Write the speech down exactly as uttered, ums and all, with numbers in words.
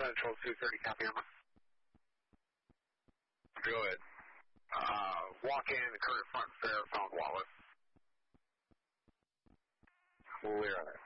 Central two thirty, copy on. Go ahead. Uh, walk in, current front fare, found wallet. Clear on it.